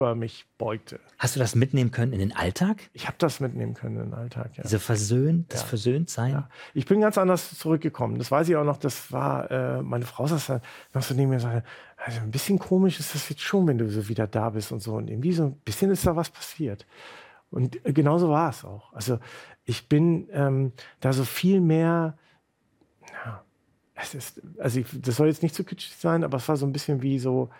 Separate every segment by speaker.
Speaker 1: über mich beugte.
Speaker 2: Hast du das mitnehmen können in den Alltag?
Speaker 1: Ich habe das mitnehmen können in den Alltag, ja.
Speaker 2: Das Versöhntsein?
Speaker 1: Ja. Ich bin ganz anders zurückgekommen. Das weiß ich auch noch. Das war, meine Frau saß da noch so neben mir und sagte, also ein bisschen komisch ist das jetzt schon, wenn du so wieder da bist und so. Und irgendwie so ein bisschen ist da was passiert. Und genauso war es auch. Also ich bin da so viel mehr, ja, das soll jetzt nicht zu kitschig sein, aber es war so ein bisschen wie so,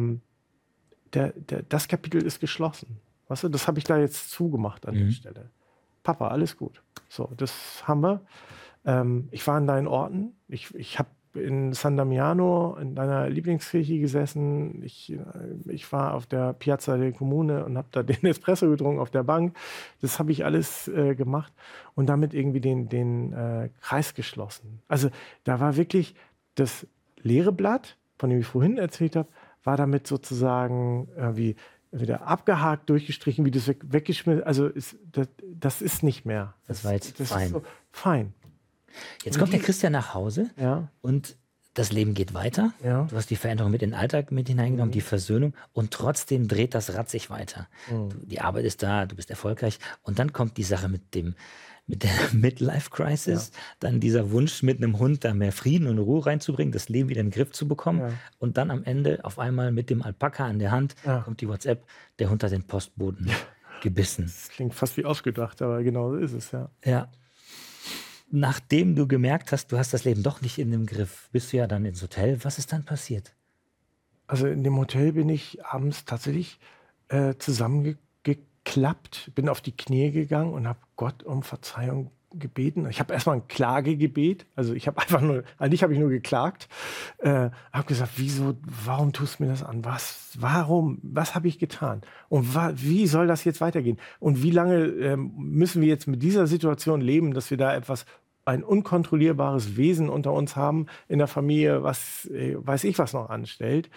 Speaker 1: das Kapitel ist geschlossen. Weißt du, das habe ich da jetzt zugemacht an der Stelle. Papa, alles gut. So, das haben wir. Ich war an deinen Orten. Ich habe in San Damiano in deiner Lieblingskirche gesessen. Ich war auf der Piazza del Comune und habe da den Espresso getrunken auf der Bank. Das habe ich alles gemacht und damit irgendwie den Kreis geschlossen. Also da war wirklich das leere Blatt, von dem ich vorhin erzählt habe, war damit sozusagen wie wieder abgehakt, durchgestrichen, wie das weggeschmissen. Also das ist nicht mehr.
Speaker 2: Das war jetzt fein.
Speaker 1: Ist so fein.
Speaker 2: Jetzt kommt der Christian nach Hause und das Leben geht weiter.
Speaker 1: Ja.
Speaker 2: Du hast die Veränderung mit in den Alltag mit hineingenommen, die Versöhnung. Und trotzdem dreht das Rad sich weiter. Die Arbeit ist da, du bist erfolgreich. Und dann kommt die Sache mit der Midlife-Crisis. Dann dieser Wunsch, mit einem Hund da mehr Frieden und Ruhe reinzubringen, das Leben wieder in den Griff zu bekommen. Ja. Und dann am Ende auf einmal mit dem Alpaka an der Hand kommt die WhatsApp, der Hund hat den Postboden gebissen.
Speaker 1: Das klingt fast wie ausgedacht, aber genau so ist es, ja.
Speaker 2: Ja. Nachdem du gemerkt hast, du hast das Leben doch nicht in dem Griff, bist du ja dann ins Hotel. Was ist dann passiert?
Speaker 1: Also in dem Hotel bin ich abends tatsächlich zusammengeklappt, bin auf die Knie gegangen und habe Gott um Verzeihung gebeten. Ich habe erstmal ein Klagegebet, also ich habe eigentlich habe ich nur geklagt, habe gesagt, warum tust du mir das an? Was habe ich getan? Und wie soll das jetzt weitergehen? Und wie lange müssen wir jetzt mit dieser Situation leben, dass wir da ein unkontrollierbares Wesen unter uns haben in der Familie, was weiß ich was noch anstellt?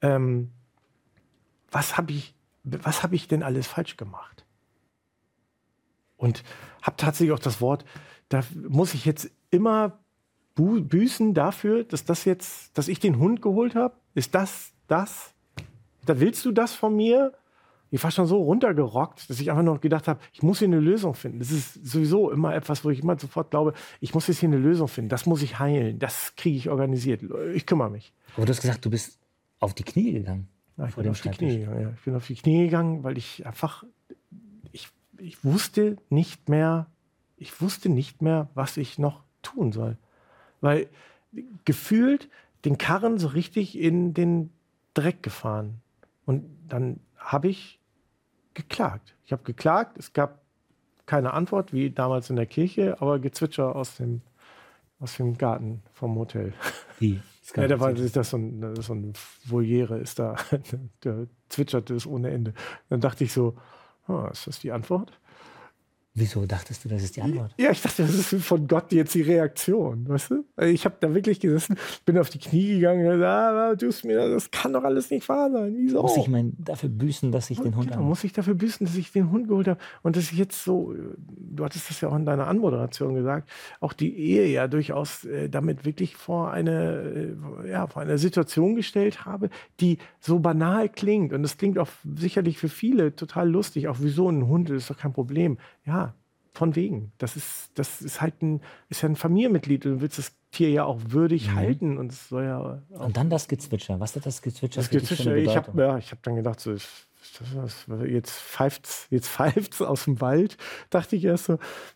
Speaker 1: Was habe ich denn alles falsch gemacht? Und habe tatsächlich auch das Wort, da muss ich jetzt immer büßen dafür, dass ich den Hund geholt habe? Ist das? Da willst du das von mir? Ich war schon so runtergerockt, dass ich einfach noch gedacht habe, ich muss hier eine Lösung finden. Das ist sowieso immer etwas, wo ich immer sofort glaube, ich muss jetzt hier eine Lösung finden. Das muss ich heilen. Das kriege ich organisiert. Ich kümmere mich.
Speaker 2: Aber du hast gesagt, du bist auf die Knie gegangen.
Speaker 1: Ja, ich bin auf die Knie gegangen, weil ich einfach ich wusste nicht mehr, was ich noch tun soll. Weil gefühlt den Karren so richtig in den Dreck gefahren. Und dann habe ich geklagt. Ich habe geklagt, es gab keine Antwort, wie damals in der Kirche, aber Gezwitscher aus dem Garten vom Hotel.
Speaker 2: Wie?
Speaker 1: Ja, da war das so ein Voliere ist da, der zwitscherte es ohne Ende. Dann dachte ich so, ist das die Antwort?
Speaker 2: Wieso dachtest du, das ist die Antwort?
Speaker 1: Ja, ich dachte, das ist von Gott jetzt die Reaktion, weißt du? Ich habe da wirklich gesessen, bin auf die Knie gegangen und gesagt, das kann doch alles nicht wahr sein. Wieso?
Speaker 2: Muss ich dafür büßen, dass ich den Hund
Speaker 1: habe? Muss ich dafür büßen, dass ich den Hund geholt habe und dass ich jetzt so, du hattest das ja auch in deiner Anmoderation gesagt, auch die Ehe ja durchaus damit wirklich vor eine Situation gestellt habe, die so banal klingt und es klingt auch sicherlich für viele total lustig, auch wieso ein Hund, das ist doch kein Problem. Ja, von wegen. Das ist ja ein Familienmitglied. Du willst das Tier ja auch würdig halten. Und es soll ja auch
Speaker 2: und dann das Gezwitscher. Was hat das Gezwitscher
Speaker 1: für dich für eine Bedeutung? Ich habe dann gedacht, so, jetzt pfeift's aus dem Wald. Dachte ich erst so.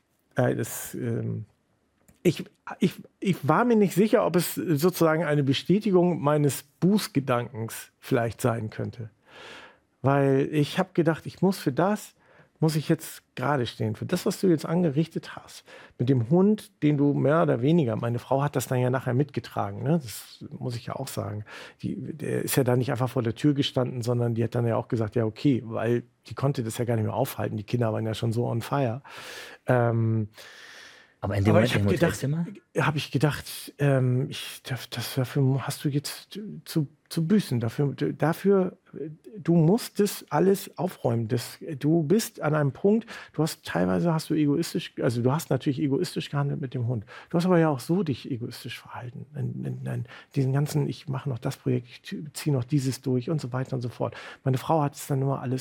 Speaker 1: Ich war mir nicht sicher, ob es sozusagen eine Bestätigung meines Bußgedankens vielleicht sein könnte. Weil ich habe gedacht, muss ich jetzt gerade stehen. Für das, was du jetzt angerichtet hast, mit dem Hund, den du mehr oder weniger, meine Frau hat das dann ja nachher mitgetragen, ne? Das muss ich ja auch sagen. Der ist ja da nicht einfach vor der Tür gestanden, sondern die hat dann ja auch gesagt, ja okay, weil die konnte das ja gar nicht mehr aufhalten. Die Kinder waren ja schon so on fire.
Speaker 2: Aber in dem Moment im Hotelzimmer?
Speaker 1: Habe ich gedacht, dafür hast du jetzt zu büßen. Dafür, du musst das alles aufräumen. Du bist an einem Punkt, du hast natürlich egoistisch gehandelt mit dem Hund. Du hast aber ja auch so dich egoistisch verhalten. Diesen ganzen, ich mache noch das Projekt, ich ziehe noch dieses durch und so weiter und so fort. Meine Frau hat es dann nur alles